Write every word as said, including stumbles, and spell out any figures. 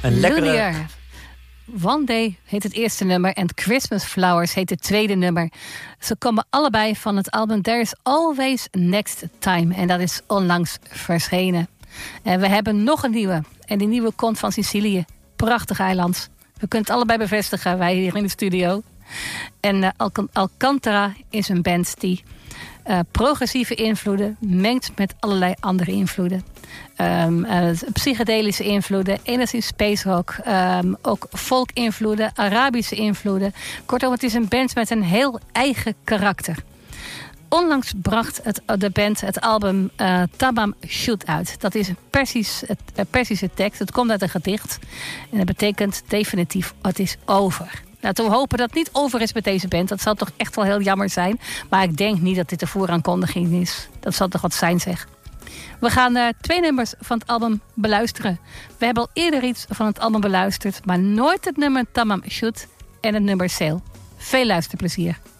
Een lekkere... Lumiere. One Day heet het eerste nummer en Christmas Flowers heet het tweede nummer. Ze komen allebei van het album There is Always Next Time. En dat is onlangs verschenen. En we hebben nog een nieuwe. En die nieuwe komt van Sicilië. Prachtig eiland. We kunnen het allebei bevestigen, wij hier in de studio. En uh, Alc- Alcantara is een band die uh, progressieve invloeden mengt met allerlei andere invloeden. Um, uh, psychedelische invloeden, enigszins space rock, um, ook folk invloeden, Arabische invloeden. Kortom, het is een band met een heel eigen karakter. Onlangs bracht het, de band het album uh, Tamam Shud uit. Dat is een Persisch, uh, Persische tekst. Het komt uit een gedicht. En dat betekent definitief, het is over. Nou, we hopen dat het niet over is met deze band. Dat zal toch echt wel heel jammer zijn. Maar ik denk niet dat dit de vooraankondiging is. Dat zal toch wat zijn, zeg. We gaan uh, twee nummers van het album beluisteren. We hebben al eerder iets van het album beluisterd. Maar nooit het nummer Tamam Shud en het nummer Sail. Veel luisterplezier.